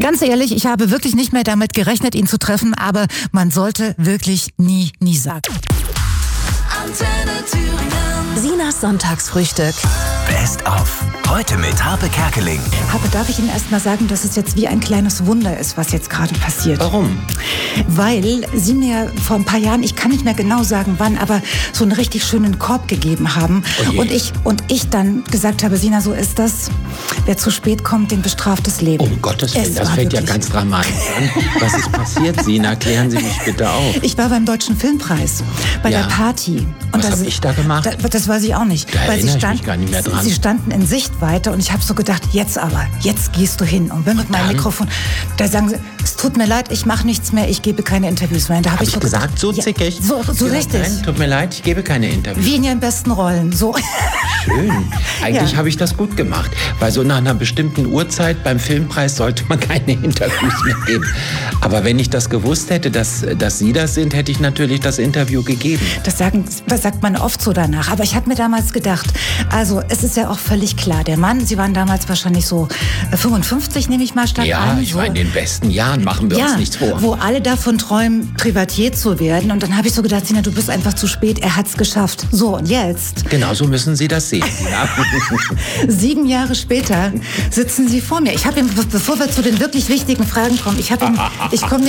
Ganz ehrlich, ich habe wirklich nicht mehr damit gerechnet, ihn zu treffen, aber man sollte wirklich nie sagen. Antenne Thüringen. Sinas Sonntagsfrühstück. Best of. Heute mit Harpe Kerkeling. Harpe, darf ich Ihnen erst mal sagen, dass es jetzt wie ein kleines Wunder ist, was jetzt gerade passiert? Warum? Weil Sie mir vor ein paar Jahren, ich kann nicht mehr genau sagen wann, aber so einen richtig schönen Korb gegeben haben. Oh je. Und ich dann gesagt habe, Sina, so ist das. Wer zu spät kommt, den bestraft das Leben. Um Gottes Willen, Es das war fällt ja wirklich- ganz dramatisch an. Was ist passiert, Sina? Klären Sie mich bitte auf. Ich war beim Deutschen Filmpreis, bei Ja. der Party. Was hab ich da gemacht? Das weiß ich auch nicht. Da erinnere ich mich gar nicht mehr dran. Sie standen in Sichtweite und ich habe so gedacht, jetzt gehst du hin. Und bin mit meinem dann? Mikrofon, da sagen sie, es tut mir leid, ich mache nichts mehr, ich gebe keine Interviews mehr. Da Habe ich gesagt, so zickig? So Gesagt, richtig. Nein, tut mir leid, ich gebe keine Interviews. Wie in ihren besten Rollen. So. Schön. Eigentlich Ja. habe ich das gut gemacht. Weil so nach einer bestimmten Uhrzeit beim Filmpreis sollte man keine Interviews mehr geben. Aber wenn ich das gewusst hätte, dass Sie das sind, hätte ich natürlich das Interview gegeben. Das sagt man oft so danach. Aber ich habe mir damals gedacht, also es ist ja auch völlig klar, der Mann, Sie waren damals wahrscheinlich so 55, nehme ich mal stark Ja, an. ich so. war in den besten Jahren, machen wir uns nichts vor. Wo alle davon träumen, Privatier zu werden. Und dann habe ich so gedacht, Sina, du bist einfach zu spät, er hat's geschafft. So, und jetzt, Genau so müssen Sie das sehen. Ja. 7 Jahre später, sitzen Sie vor mir. Ich habe ihm, bevor wir zu den wirklich wichtigen Fragen kommen, ich komme